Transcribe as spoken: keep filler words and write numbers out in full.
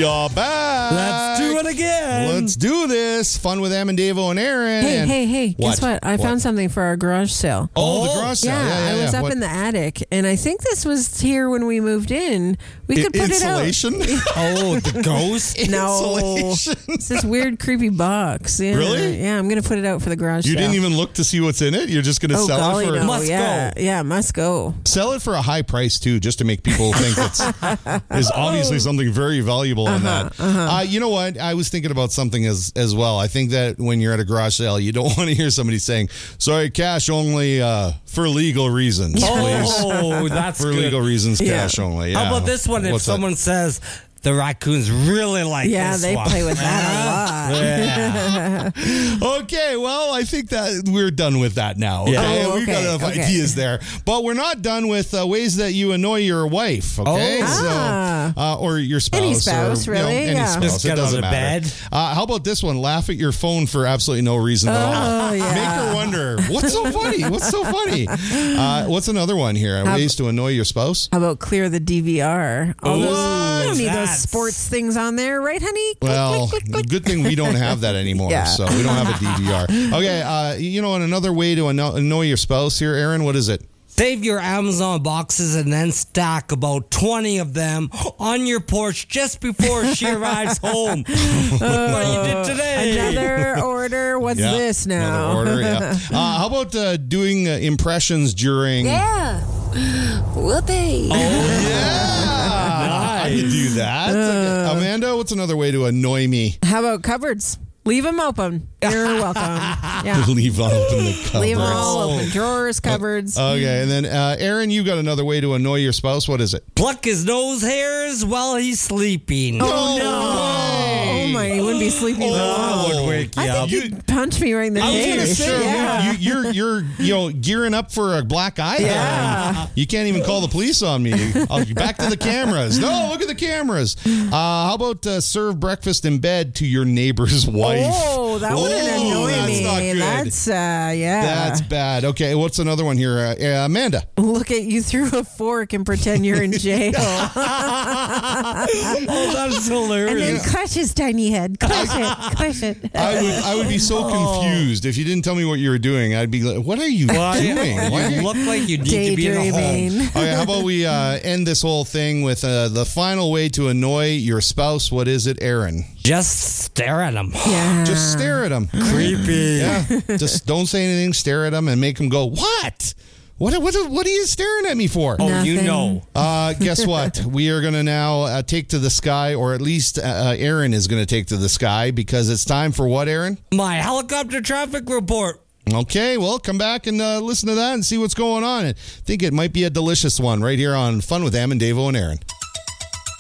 We are back. Let's do it again. Let's do this. Fun with Em and Davo and Aaron. Hey, and hey, hey. Guess what? I What? found something for our garage sale. Oh, the Oh, garage sale. Yeah, Yeah, yeah, I was yeah. up What? in the attic, and I think this was here when we moved in. We could put Insulation? it out. Oh, the ghost? No, Insulation. it's this weird, creepy box. Yeah, Really? Yeah, I'm gonna put it out for the garage You sale. didn't even look to see what's in it? You're just going to Oh, sell golly, it for no. Must yeah, go. yeah, must go. Sell it for a high price too, just to make people think it's is obviously something very valuable in that. Uh, you know what? I was thinking about something as as well. I think that when you're at a garage sale, you don't want to hear somebody saying, "Sorry, cash only uh, for legal reasons, please." Oh, that's For good. legal reasons, Yeah. cash only. Yeah. How about this one? If What's that? someone says the raccoons really like Yeah, this they one. play with that a lot. Yeah. Okay, well, I think that we're done with that now. Okay, Yeah. Oh, we've got okay, enough okay. ideas there, but we're not done with uh, ways that you annoy your wife. Okay, Oh. so Ah. uh, or your spouse, Any spouse, or, you know, really? any Yeah. spouse. Just It get doesn't out of matter. bed. Uh, how about this one? Laugh at your phone for absolutely no reason at all. Oh, yeah. Make her wonder what's so funny. What's so funny? Uh, what's another one here? How- Ways to annoy your spouse. How about clear the D V R? All those, What? you don't need those That's- sports things on there, right, honey? Click, Well, click, click, click. good thing we don't have that anymore. Yeah. So we don't have a D V R. Okay, uh, you know, and another way to anno- annoy your spouse here, Aaron, what is it? Save your Amazon boxes and then stack about twenty of them on your porch just before she arrives home. Look what you did today. Another order. What's Yeah, this now? Another order, yeah. Uh, how about uh, doing uh, impressions during... Yeah. Whoopee. Yeah! I could do that. Okay. Amanda, what's another way to annoy me? How about cupboards? Leave them open. You're welcome. Yeah. Leave open the cupboards. Leave them all open. Drawers, cupboards. Okay, and then uh, Aaron, you got another way to annoy your spouse. What is it? Pluck his nose hairs while he's sleeping. oh, no. way. Oh, my. He wouldn't be sleeping for long. That would wake you I up. think you'd punch me right in the I was face. gonna say yeah. you, you're you're you know gearing up for a black eye. there. Yeah. You can't even call the police on me. I'll be back to the cameras. No, look at the cameras. Uh, how about uh, serve breakfast in bed to your neighbor's wife? Oh, that wouldn't Oh, annoy that's me. not good. That's, uh, yeah. That's bad. Okay, what's another one here, uh, uh, Amanda? Look at you through a fork and pretend you're in jail. Oh, that's And hilarious. then crush his tiny head. Crush it. Crush it. I would I would be so confused if you didn't tell me what you were doing. I'd be like, what are you Why, doing? Why are you you look like you need to be in a home. Daydreaming. Okay, how about we uh, end this whole thing with uh, the final way to annoy your spouse? What is it, Aaron? Just stare at him. Yeah. Just stare at him. Creepy. Yeah, just don't say anything. Stare at him and make him go, "What? What? What? What are you staring at me for?" Oh, you Nothing. know. Uh, guess what? We are going to now uh, take to the sky, or at least uh, Aaron is going to take to the sky because it's time for what, Aaron? My helicopter traffic report. Okay, well, come back and uh, listen to that and see what's going on. I think it might be a delicious one right here on Fun with Em and Davo and Aaron.